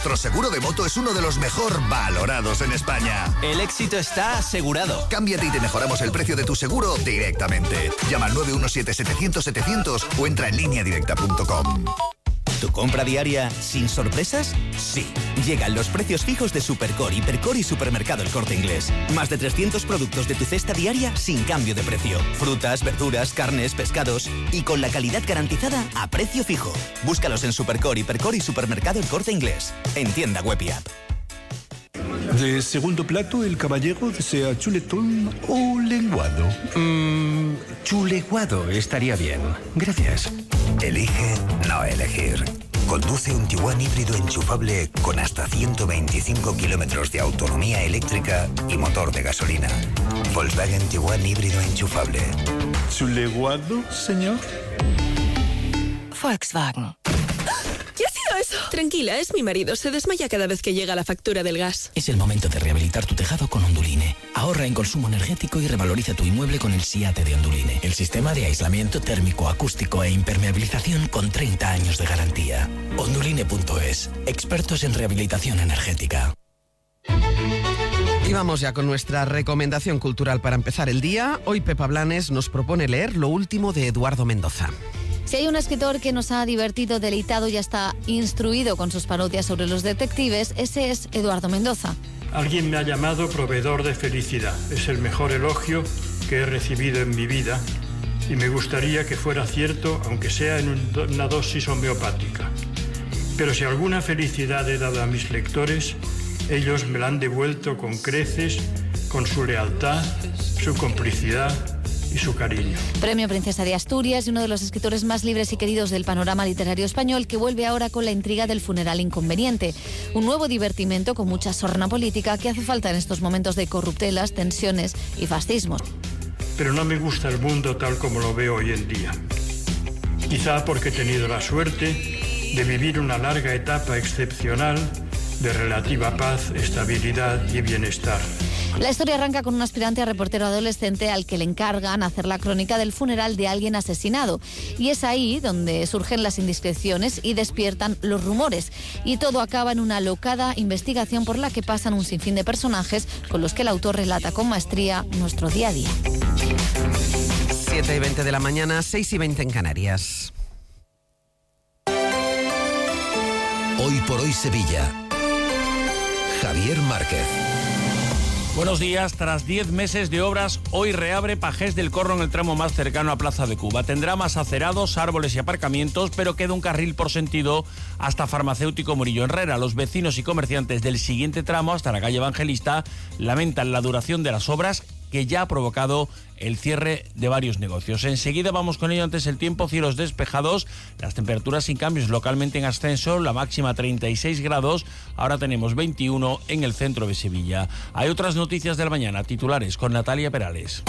Nuestro seguro de moto es uno de los mejor valorados en España. El éxito está asegurado. Cámbiate y te mejoramos el precio de tu seguro directamente. Llama al 917-700-700 o entra en lineadirecta.com. ¿Tu compra diaria sin sorpresas? Sí. Llegan los precios fijos de Supercore, Hipercore y Supermercado El Corte Inglés. Más de 300 productos de tu cesta diaria sin cambio de precio. Frutas, verduras, carnes, pescados y con la calidad garantizada a precio fijo. Búscalos en Supercore, Hipercore y Supermercado El Corte Inglés. En tienda web y app. De segundo plato, el caballero desea chuletón o lenguado. Chuleguado estaría bien. Gracias. Elige no elegir. Conduce un Tiguan híbrido enchufable con hasta 125 kilómetros de autonomía eléctrica y motor de gasolina. Volkswagen Tiguan híbrido enchufable. ¿Chuleguado, señor? Volkswagen. ¿Qué ha sido eso? Tranquila, es mi marido. Se desmaya cada vez que llega la factura del gas. Es el momento de rehabilitar tu tejado con Onduline. Ahorra en consumo energético y revaloriza tu inmueble con el SIATE de Onduline. El sistema de aislamiento térmico, acústico e impermeabilización con 30 años de garantía. Onduline.es. Expertos en rehabilitación energética. Y vamos ya con nuestra recomendación cultural para empezar el día. Hoy Pepa Blanes nos propone leer lo último de Eduardo Mendoza. Si hay un escritor que nos ha divertido, deleitado y hasta instruido con sus parodias sobre los detectives, ese es Eduardo Mendoza. Alguien me ha llamado proveedor de felicidad. Es el mejor elogio que he recibido en mi vida y me gustaría que fuera cierto, aunque sea en una dosis homeopática. Pero si alguna felicidad he dado a mis lectores, ellos me la han devuelto con creces, con su lealtad, su complicidad y su cariño. Premio Princesa de Asturias y uno de los escritores más libres y queridos del panorama literario español, que vuelve ahora con la intriga del funeral inconveniente. Un nuevo divertimento con mucha sorna política que hace falta en estos momentos de corruptelas, tensiones y fascismos. Pero no me gusta el mundo tal como lo veo hoy en día. Quizá porque he tenido la suerte de vivir una larga etapa excepcional de relativa paz, estabilidad y bienestar. La historia arranca con un aspirante a reportero adolescente al que le encargan hacer la crónica del funeral de alguien asesinado. Y es ahí donde surgen las indiscreciones y despiertan los rumores. Y todo acaba en una alocada investigación por la que pasan un sinfín de personajes con los que el autor relata con maestría nuestro día a día. 7:20 de la mañana, 6:20 en Canarias. Hoy por hoy Sevilla. Javier Márquez. Buenos días. Tras 10 meses de obras, hoy reabre Pajés del Corro en el tramo más cercano a Plaza de Cuba. Tendrá más acerados, árboles y aparcamientos, pero queda un carril por sentido hasta Farmacéutico Murillo Herrera. Los vecinos y comerciantes del siguiente tramo, hasta la calle Evangelista, lamentan la duración de las obras que ya ha provocado el cierre de varios negocios. Enseguida vamos con ello. Antes el tiempo, cielos despejados, las temperaturas sin cambios, localmente en ascenso, la máxima 36 grados, ahora tenemos 21 en el centro de Sevilla. Hay otras noticias de la mañana, titulares con Natalia Perales.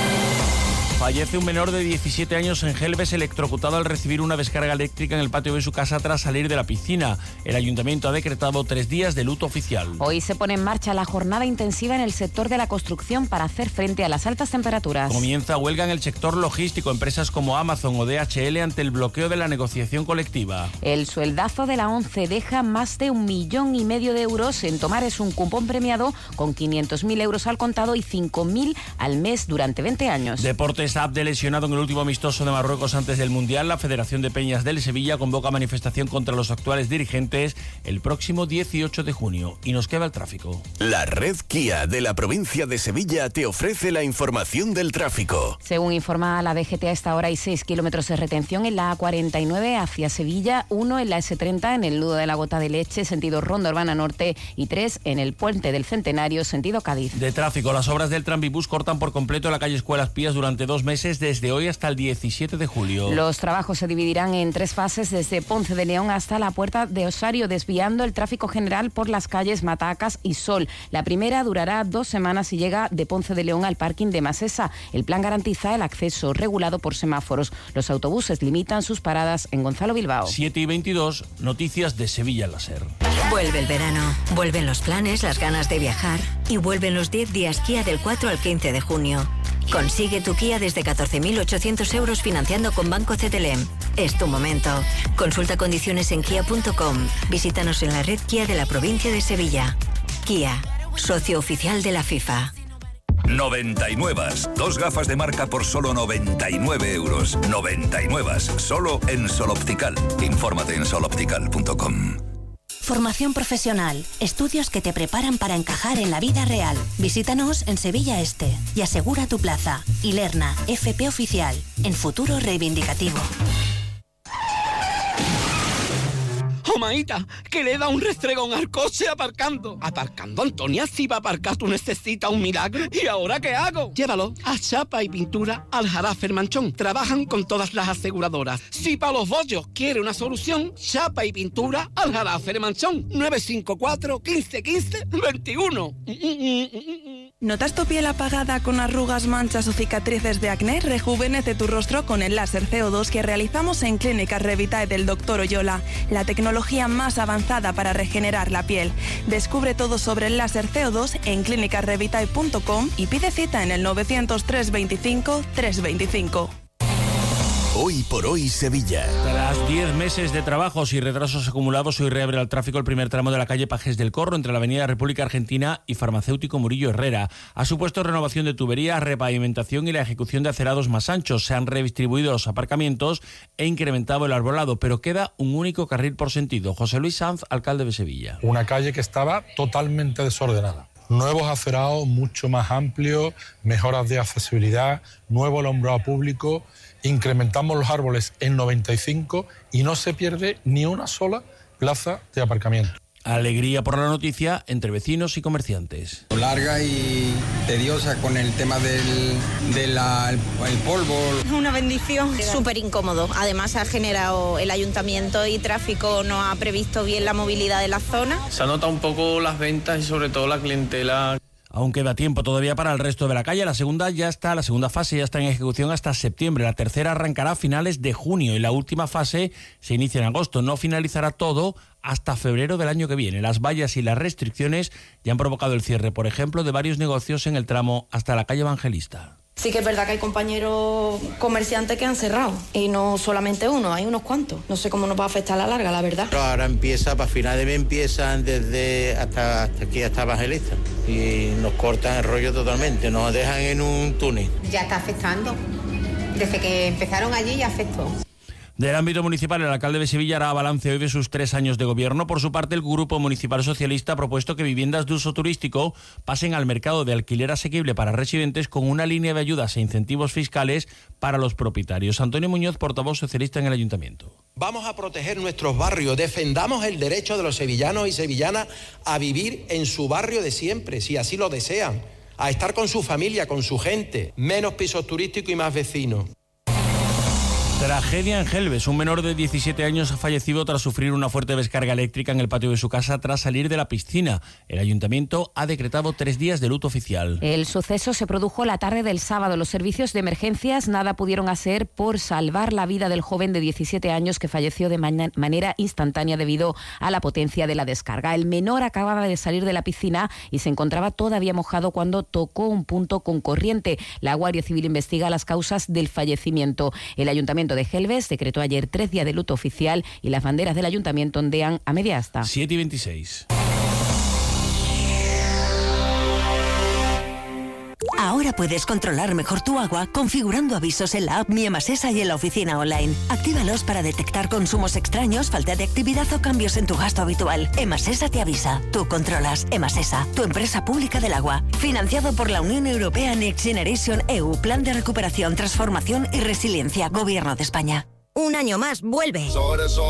Fallece un menor de 17 años en Gelbes electrocutado al recibir una descarga eléctrica en el patio de su casa tras salir de la piscina. El ayuntamiento ha decretado 3 días de luto oficial. Hoy se pone en marcha la jornada intensiva en el sector de la construcción para hacer frente a las altas temperaturas. Comienza huelga en el sector logístico, empresas como Amazon o DHL ante el bloqueo de la negociación colectiva. El sueldazo de la ONCE deja más de 1,5 millones de euros. En Tomar es un cupón premiado con 500.000 euros al contado y 5.000 al mes durante 20 años. Deportes. Abde lesionado en el último amistoso de Marruecos antes del Mundial. La Federación de Peñas del Sevilla convoca manifestación contra los actuales dirigentes el próximo 18 de junio. Y nos queda el tráfico. La red Kia de la provincia de Sevilla te ofrece la información del tráfico. Según informa la DGT, a esta hora hay 6 kilómetros de retención en la A49 hacia Sevilla, 1 en la S30 en el nudo de la Gota de Leche, sentido Ronda Urbana Norte, y 3 en el Puente del Centenario, sentido Cádiz. De tráfico, las obras del Tranvibús cortan por completo la calle Escuelas Pías durante 2 meses, desde hoy hasta el 17 de julio. Los trabajos se dividirán en 3 fases, desde Ponce de León hasta la Puerta de Osario, desviando el tráfico general por las calles Matacas y Sol. La primera durará 2 semanas y llega de Ponce de León al parking de Masesa. El plan garantiza el acceso regulado por semáforos. Los autobuses limitan sus paradas en Gonzalo Bilbao. 7:22, noticias de Sevilla la SER. Vuelve el verano, vuelven los planes, las ganas de viajar y vuelven los 10 días Kia del 4 al 15 de junio. Consigue tu Kia desde 14.800 euros financiando con Banco CTLM. Es tu momento. Consulta condiciones en kia.com. Visítanos en la red Kia de la provincia de Sevilla. Kia, socio oficial de la FIFA. 99. 2 gafas de marca por solo 99 euros. 99. Solo en Sol Optical. Infórmate en soloptical.com. Formación profesional, estudios que te preparan para encajar en la vida real. Visítanos en Sevilla Este y asegura tu plaza. Ilerna, FP Oficial, en futuro reivindicativo. Oh, maíta, que le da un restregón al coche aparcando. Aparcando, Antonia, si va a aparcar tú necesitas un milagro. ¿Y ahora qué hago? Llévalo a Chapa y Pintura Aljarafe El Manchón. Trabajan con todas las aseguradoras. Si para los bollos quiere una solución, Chapa y Pintura Aljarafe El Manchón. 954 15 15 21. ¿Notas tu piel apagada con arrugas, manchas o cicatrices de acné? Rejuvenece tu rostro con el láser CO2 que realizamos en Clínicas Revitae del Dr. Oyola, la tecnología más avanzada para regenerar la piel. Descubre todo sobre el láser CO2 en clinicasrevitae.com y pide cita en el 900 325 325. Hoy por hoy Sevilla. Tras 10 meses de trabajos y retrasos acumulados, hoy reabre al tráfico el primer tramo de la calle Pajes del Corro entre la avenida República Argentina y Farmacéutico Murillo Herrera. Ha supuesto renovación de tuberías, repavimentación y la ejecución de acerados más anchos. Se han redistribuido los aparcamientos e incrementado el arbolado, pero queda un único carril por sentido. José Luis Sanz, alcalde de Sevilla. Una calle que estaba totalmente desordenada. Nuevos acerados mucho más amplios, mejoras de accesibilidad, nuevo alumbrado público, incrementamos los árboles en 95 y no se pierde ni una sola plaza de aparcamiento. Alegría por la noticia entre vecinos y comerciantes. Larga y tediosa con el tema del polvo. Una bendición. Súper incómodo. Además ha generado el ayuntamiento y tráfico no ha previsto bien la movilidad de la zona. Se ha notado un poco las ventas y sobre todo la clientela. Aún queda tiempo todavía para el resto de la calle. La segunda fase ya está en ejecución hasta septiembre. La tercera arrancará a finales de junio y la última fase se inicia en agosto. No finalizará todo hasta febrero del año que viene. Las vallas y las restricciones ya han provocado el cierre, por ejemplo, de varios negocios en el tramo hasta la calle Evangelista. Sí que es verdad que hay compañeros comerciantes que han cerrado y no solamente uno, hay unos cuantos. No sé cómo nos va a afectar a la larga, la verdad. Pero ahora empieza, para final de mes empiezan desde hasta aquí, hasta Evangelista y nos cortan el rollo totalmente, nos dejan en un túnel. Ya está afectando, desde que empezaron allí ya afectó. Del ámbito municipal, el alcalde de Sevilla hará balance hoy de sus 3 años de gobierno. Por su parte, el Grupo Municipal Socialista ha propuesto que viviendas de uso turístico pasen al mercado de alquiler asequible para residentes con una línea de ayudas e incentivos fiscales para los propietarios. Antonio Muñoz, portavoz socialista en el Ayuntamiento. Vamos a proteger nuestros barrios, defendamos el derecho de los sevillanos y sevillanas a vivir en su barrio de siempre, si así lo desean, a estar con su familia, con su gente, menos pisos turísticos y más vecinos. Tragedia en Gelbes. Un menor de 17 años ha fallecido tras sufrir una fuerte descarga eléctrica en el patio de su casa tras salir de la piscina. El ayuntamiento ha decretado 3 días de luto oficial. El suceso se produjo la tarde del sábado. Los servicios de emergencias nada pudieron hacer por salvar la vida del joven de 17 años que falleció de manera instantánea debido a la potencia de la descarga. El menor acababa de salir de la piscina y se encontraba todavía mojado cuando tocó un punto con corriente. La Guardia Civil investiga las causas del fallecimiento. El ayuntamiento de Gelbes decretó ayer 3 días de luto oficial y las banderas del ayuntamiento ondean a media asta. 7:26. Ahora puedes controlar mejor tu agua configurando avisos en la app Mi Emasesa y en la oficina online. Actívalos para detectar consumos extraños, falta de actividad o cambios en tu gasto habitual. Emasesa te avisa. Tú controlas. Emasesa, tu empresa pública del agua. Financiado por la Unión Europea Next Generation EU, Plan de Recuperación, Transformación y Resiliencia, Gobierno de España. Un año más, vuelve.